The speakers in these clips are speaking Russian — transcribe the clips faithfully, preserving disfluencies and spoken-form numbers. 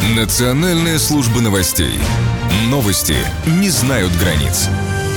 Национальная служба новостей. Новости не знают границ.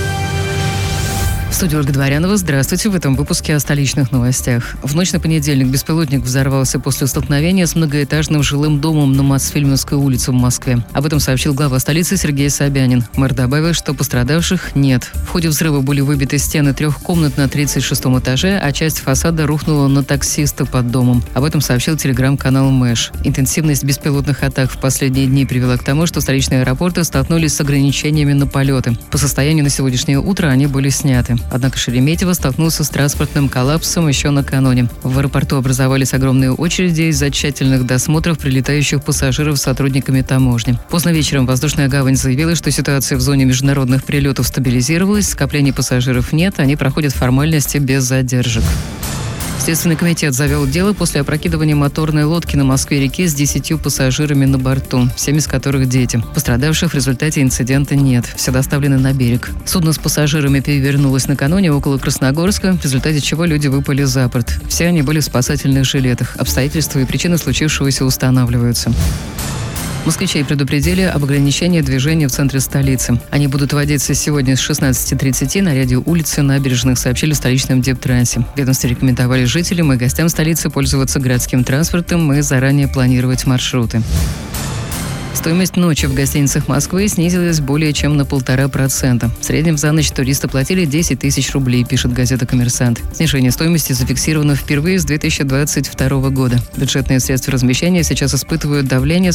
В студии Ольга Дворянова. Здравствуйте. В этом выпуске о столичных новостях. В ночь на понедельник беспилотник взорвался после столкновения с многоэтажным жилым домом на Мосфильмовской улице в Москве. Об этом сообщил глава столицы Сергей Собянин. Мэр добавил, что пострадавших нет. В ходе взрыва были выбиты стены трех комнат на тридцать шестом этаже, а часть фасада рухнула на таксиста под домом. Об этом сообщил телеграм-канал Мэш. Интенсивность беспилотных атак в последние дни привела к тому, что столичные аэропорты столкнулись с ограничениями на полеты. По состоянию на сегодняшнее утро они были сняты. Однако Шереметьево столкнулся с транспортным коллапсом еще накануне. В аэропорту образовались огромные очереди из-за тщательных досмотров прилетающих пассажиров с сотрудниками таможни. Поздно вечером воздушная гавань заявила, что ситуация в зоне международных прилетов стабилизировалась, скоплений пассажиров нет, они проходят формальности без задержек. Следственный комитет завел дело после опрокидывания моторной лодки на Москве-реке с десятью пассажирами на борту, семь из которых дети. Пострадавших в результате инцидента нет, все доставлены на берег. Судно с пассажирами перевернулось накануне около Красногорска, в результате чего люди выпали за борт. Все они были в спасательных жилетах. Обстоятельства и причины случившегося устанавливаются. Москвичей предупредили об ограничении движения в центре столицы. Они будут вводиться сегодня с шестнадцати тридцати на ряде улиц и набережных, сообщили в столичном Дептрансе. В ведомстве рекомендовали жителям и гостям столицы пользоваться городским транспортом и заранее планировать маршруты. Стоимость ночи в гостиницах Москвы снизилась более чем на полтора процента. В среднем за ночь туристы платили десять тысяч рублей, пишет газета «Коммерсант». Снижение стоимости зафиксировано впервые с две тысячи двадцать второго года. Бюджетные средства размещения сейчас испытывают давление